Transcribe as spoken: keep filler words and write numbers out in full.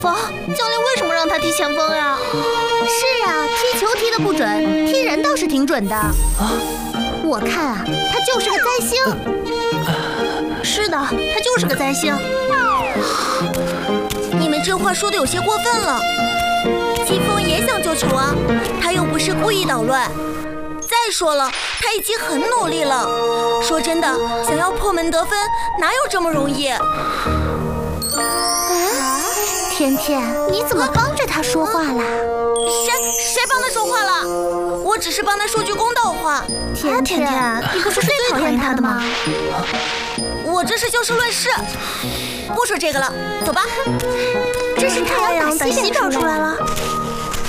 锋，教练为什么让他踢前锋呀？是啊，踢球踢得不准，踢人倒是挺准的。啊，我看啊，他就是个灾星。呃、是的，他就是个灾星。 你们这话说的有些过分了。季风也想救球啊，他又不是故意捣乱。再说了，他已经很努力了。说真的，想要破门得分，哪有这么容易？啊， 甜甜，你怎么帮着他说话啦？ 谁谁帮他说话了？我只是帮他说句公道话。 甜甜，你不是最讨厌他的吗？ 我这是就事论事，不说这个了，走吧。 这是太阳打西边出来了。